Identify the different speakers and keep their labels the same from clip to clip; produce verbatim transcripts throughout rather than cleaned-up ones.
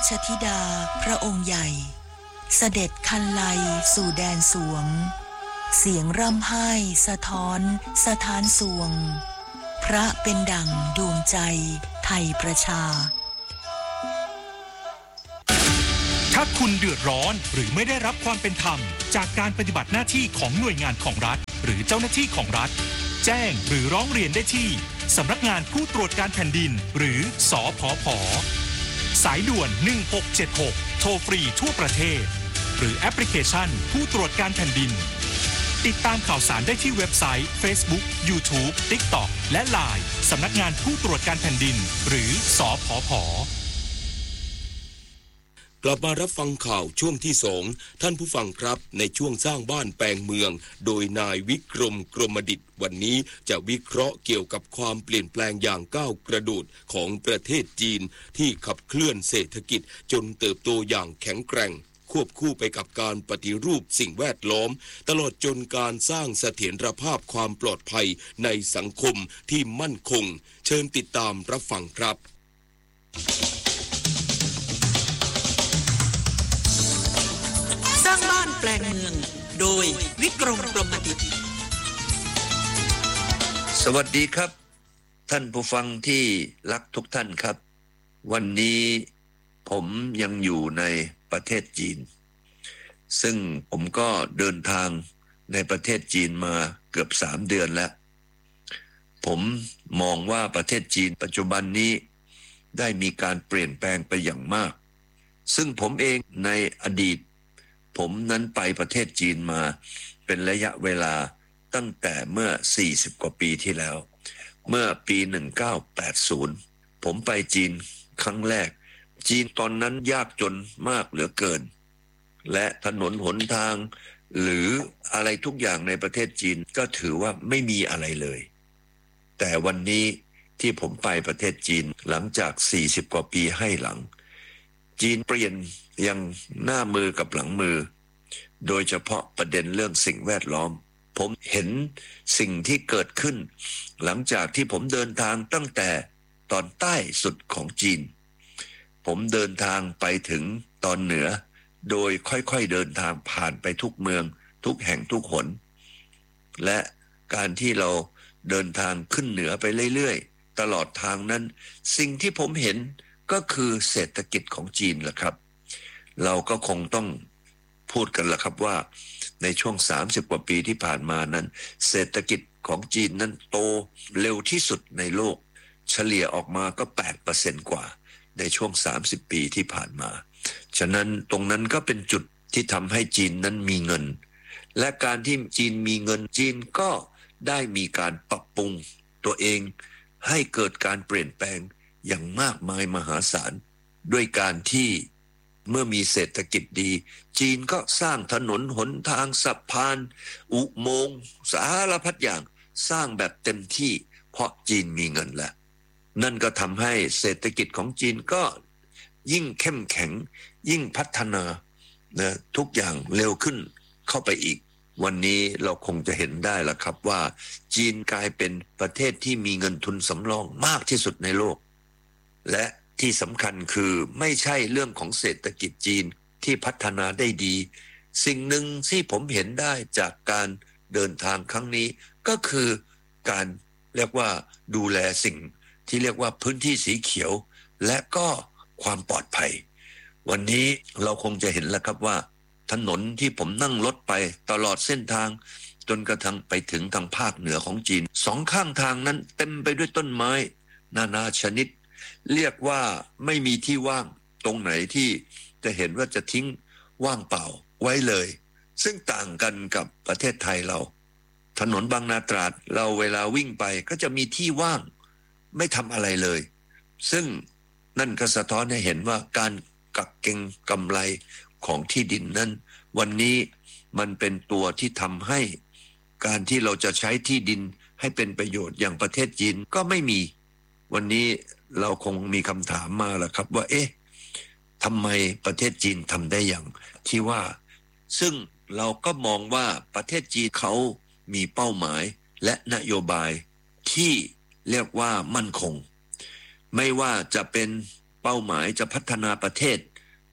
Speaker 1: ชธิดาพระองค์ใหญ่เสด็จคันไลสู่แดนสวงเสียงร่ำไห้สะท้อนสถานสวงพระเป็นดั่งดวงใจไทยประชา
Speaker 2: ถ้าคุณเดือดร้อนหรือไม่ได้รับความเป็นธรรมจากการปฏิบัติหน้าที่ของหน่วยงานของรัฐหรือเจ้าหน้าที่ของรัฐแจ้งหรือร้องเรียนได้ที่สำนักงานผู้ตรวจการแผ่นดินหรือสผผ.สายด่วนหนึ่งหกเจ็ดหกโทรฟรีทั่วประเทศหรือแอปพลิเคชันผู้ตรวจการแผ่นดินติดตามข่าวสารได้ที่เว็บไซต์ Facebook YouTube TikTok และ ไลน์ สำนักงานผู้ตรวจการแผ่นดินหรือสผผ.
Speaker 3: กลับมารับฟังข่าวช่วงที่สองท่านผู้ฟังครับในช่วงสร้างบ้านแปลงเมืองโดยนายวิกรมกรมดิษฐ์วันนี้จะวิเคราะห์เกี่ยวกับความเปลี่ยนแปลงอย่างก้าวกระโดดของประเทศจีนที่ขับเคลื่อนเศรษฐกิจจนเติบโตอย่างแข็งแกร่งควบคู่ไปกับการปฏิรูปสิ่งแวดล้อมตลอดจนการสร้างเสถียรภาพความปลอดภัยในสังคมที่มั่นคงเชิญติดตามรับฟังครับ
Speaker 1: สร้างบ้านแปลงเมืองโดยวิกรมกรมดิษฐ์
Speaker 4: สวัสดีครับท่านผู้ฟังที่รักทุกท่านครับวันนี้ผมยังอยู่ในประเทศจีนซึ่งผมก็เดินทางในประเทศจีนมาเกือบสามเดือนแล้วผมมองว่าประเทศจีนปัจจุบันนี้ได้มีการเปลี่ยนแปลงไปอย่างมากซึ่งผมเองในอดีตผมนั้นไปประเทศจีนมาเป็นระยะเวลาตั้งแต่เมื่อสี่สิบกว่าปีที่แล้วเมื่อปีหนึ่งเก้าแปดศูนย์ผมไปจีนครั้งแรกจีนตอนนั้นยากจนมากเหลือเกินและถนนหนทางหรืออะไรทุกอย่างในประเทศจีนก็ถือว่าไม่มีอะไรเลยแต่วันนี้ที่ผมไปประเทศจีนหลังจากสี่สิบกว่าปีให้หลังจีนเปลี่ยนอย่างหน้ามือกับหลังมือโดยเฉพาะประเด็นเรื่องสิ่งแวดล้อมผมเห็นสิ่งที่เกิดขึ้นหลังจากที่ผมเดินทางตั้งแต่ตอนใต้สุดของจีนผมเดินทางไปถึงตอนเหนือโดยค่อยๆเดินทางผ่านไปทุกเมืองทุกแห่งทุกหนและการที่เราเดินทางขึ้นเหนือไปเรื่อยๆตลอดทางนั้นสิ่งที่ผมเห็นก็คือเศรษฐกิจของจีนแหละครับเราก็คงต้องพูดกันละครับว่าในช่วงสามสิบกว่าปีที่ผ่านมานั้นเศรษฐกิจของจีนนั้นโตเร็วที่สุดในโลกเฉลี่ยออกมาก็ แปดเปอร์เซ็นต์ กว่าในช่วงสามสิบปีที่ผ่านมาฉะนั้นตรงนั้นก็เป็นจุดที่ทำให้จีนนั้นมีเงินและการที่จีนมีเงินจีนก็ได้มีการปรับปรุงตัวเองให้เกิดการเปลี่ยนแปลงอย่างมากมายมหาศาลด้วยการที่เมื่อมีเศรษฐกิจดีจีนก็สร้างถนนหนทางสะพานอุโมงค์สารพัดอย่างสร้างแบบเต็มที่เพราะจีนมีเงินแล้วนั่นก็ทำให้เศรษฐกิจของจีนก็ยิ่งเข้มแข็งยิ่งพัฒนานะทุกอย่างเร็วขึ้นเข้าไปอีกวันนี้เราคงจะเห็นได้แล้วครับว่าจีนกลายเป็นประเทศที่มีเงินทุนสำรองมากที่สุดในโลกและที่สำคัญคือไม่ใช่เรื่องของเศรษฐกิจจีนที่พัฒนาได้ดีสิ่งหนึ่งที่ผมเห็นได้จากการเดินทางครั้งนี้ก็คือการเรียกว่าดูแลสิ่งที่เรียกว่าพื้นที่สีเขียวและก็ความปลอดภัยวันนี้เราคงจะเห็นแล้วครับว่าถนนที่ผมนั่งรถไปตลอดเส้นทางจนกระทั่งไปถึงทางภาคเหนือของจีนสองข้างทางนั้นเต็มไปด้วยต้นไม้นานาชนิดเรียกว่าไม่มีที่ว่างตรงไหนที่จะเห็นว่าจะทิ้งว่างเปล่าไว้เลยซึ่งต่างกันกับประเทศไทยเราถนนบางนาตราดเราเวลาวิ่งไปก็จะมีที่ว่างไม่ทำอะไรเลยซึ่งนั่นก็สะท้อนให้เห็นว่าการกักเก็งกำไรของที่ดินนั้นวันนี้มันเป็นตัวที่ทำให้การที่เราจะใช้ที่ดินให้เป็นประโยชน์อย่างประเทศจีนก็ไม่มีวันนี้เราคงมีคำถามมาแล้วครับว่าเอ๊ะทำไมประเทศจีนทำได้อย่างที่ว่าซึ่งเราก็มองว่าประเทศจีนเขามีเป้าหมายและนโยบายที่เรียกว่ามั่นคงไม่ว่าจะเป็นเป้าหมายจะพัฒนาประเทศ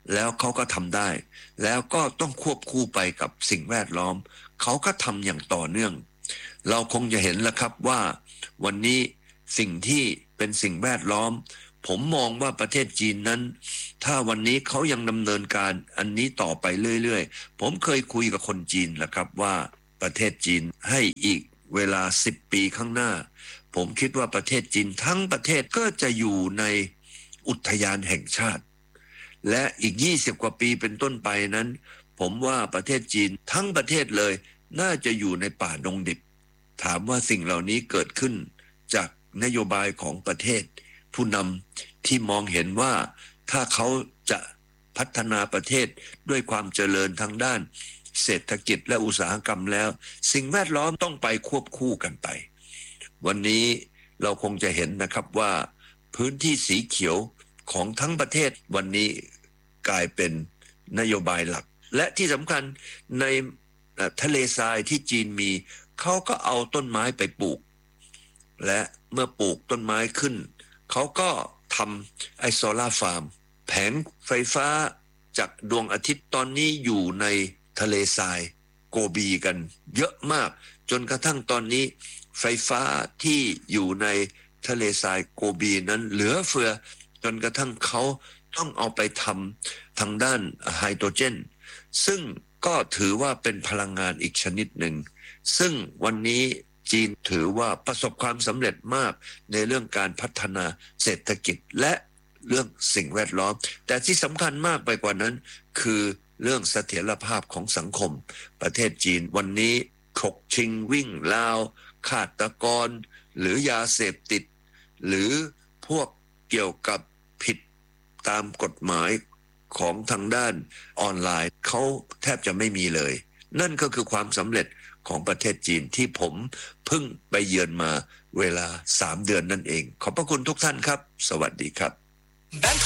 Speaker 4: แล้วเขาก็ทำได้แล้วก็ต้องควบคู่ไปกับสิ่งแวดล้อมเขาก็ทำอย่างต่อเนื่องเราคงจะเห็นแล้วครับว่าวันนี้สิ่งที่เป็นสิ่งแวดล้อมผมมองว่าประเทศจีนนั้นถ้าวันนี้เขายังดำเนินการอันนี้ต่อไปเรื่อยๆผมเคยคุยกับคนจีนแล้วครับว่าประเทศจีนให้อีกเวลาสิบปีข้างหน้าผมคิดว่าประเทศจีนทั้งประเทศก็จะอยู่ในอุทยานแห่งชาติและอีกยี่สิบกว่าปีเป็นต้นไปนั้นผมว่าประเทศจีนทั้งประเทศเลยน่าจะอยู่ในป่าดงดิบถามว่าสิ่งเหล่านี้เกิดขึ้นจากนโยบายของประเทศผู้นำที่มองเห็นว่าถ้าเขาจะพัฒนาประเทศด้วยความเจริญทางด้านเศรษฐกิจและอุตสาหกรรมแล้วสิ่งแวดล้อมต้องไปควบคู่กันไปวันนี้เราคงจะเห็นนะครับว่าพื้นที่สีเขียวของทั้งประเทศวันนี้กลายเป็นนโยบายหลักและที่สำคัญในทะเลทรายที่จีนมีเขาก็เอาต้นไม้ไปปลูกและเมื่อปลูกต้นไม้ขึ้นเขาก็ทำไอโซล่าฟาร์มแผงไฟฟ้าจากดวงอาทิตย์ตอนนี้อยู่ในทะเลทรายโกบีกันเยอะมากจนกระทั่งตอนนี้ไฟฟ้าที่อยู่ในทะเลทรายโกบีนั้นเหลือเฟือจนกระทั่งเขาต้องเอาไปทำทางด้านไฮโดรเจนซึ่งก็ถือว่าเป็นพลังงานอีกชนิดหนึ่งซึ่งวันนี้จีนถือว่าประสบความสำเร็จมากในเรื่องการพัฒนาเศรษฐกิจและเรื่องสิ่งแวดล้อมแต่ที่สำคัญมากไปกว่านั้นคือเรื่องเสถียรภาพของสังคมประเทศจีนวันนี้ฉกชิงวิ่งราวฆาตกรหรือยาเสพติดหรือพวกเกี่ยวกับผิดตามกฎหมายของทางด้านออนไลน์เขาแทบจะไม่มีเลยนั่นก็คือความสำเร็จของประเทศจีนที่ผมเพิ่งไปเยือนมาเวลาสามเดือนนั่นเองขอบพระคุณทุกท่านครับสวัสดีครับ